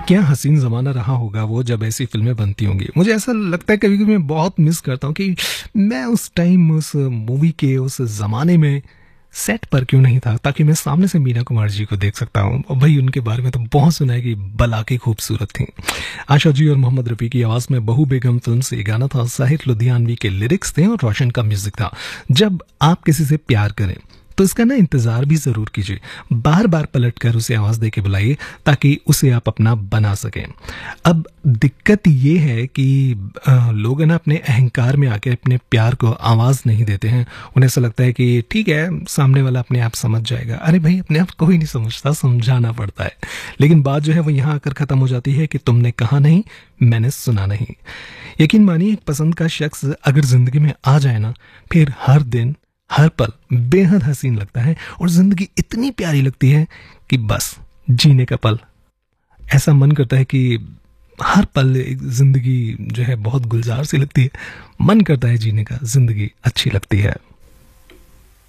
क्या हसीन ज़माना रहा होगा वो जब ऐसी फ़िल्में बनती होंगी। मुझे ऐसा लगता है कभी-कभी मैं बहुत मिस करता हूँ कि मैं उस टाइम उस मूवी के उस ज़माने में सेट पर क्यों नहीं था, ताकि मैं सामने से मीना कुमार जी को देख सकता हूँ। और भई उनके बारे में तो बहुत सुना है कि बला के खूबसूरत थीं। आशा जी और मोहम्मद रफ़ी की आवाज़ में बहू बेगम फ़िल्म से ये गाना था। साहिर लुधियानवी के लिरिक्स थे और रोशन का म्यूज़िक था। जब आप किसी से प्यार करें तो इसका ना इंतज़ार भी ज़रूर कीजिए। बार-बार पलट कर उसे आवाज़ दे के बुलाइए ताकि उसे आप अपना बना सकें। अब दिक्कत ये है कि लोग है ना अपने अहंकार में आके अपने प्यार को आवाज़ नहीं देते हैं। उन्हें ऐसा लगता है कि ठीक है, सामने वाला अपने आप समझ जाएगा। अरे भई, अपने आप कोई नहीं समझता, समझाना पड़ता है। लेकिन बात जो है वो यहाँ आकर ख़त्म हो जाती है कि तुमने कहा नहीं, मैंने सुना नहीं। यकीन मानिए, एक पसंद का शख्स अगर ज़िंदगी में आ जाए ना, फिर हर दिन हर पल बेहद हसीन लगता है और जिंदगी इतनी प्यारी लगती है कि बस जीने का पल। ऐसा मन करता है कि हर पल एक जिंदगी जो है बहुत गुलजार सी लगती है। मन करता है जीने का, जिंदगी अच्छी लगती है।